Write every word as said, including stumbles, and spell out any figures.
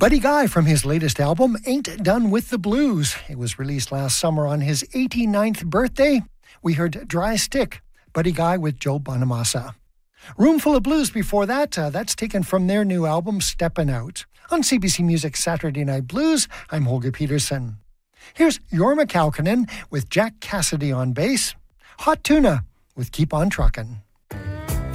Buddy Guy from his latest album, Ain't Done With The Blues. It was released last summer on his eighty-ninth birthday. We heard Dry Stick, Buddy Guy with Joe Bonamassa. Roomful of Blues before that, uh, that's taken from their new album, Steppin' Out. On C B C Music Saturday Night Blues, I'm Holger Peterson. Here's Jorma Kaukonen with Jack Cassidy on bass. Hot Tuna with Keep On Truckin'.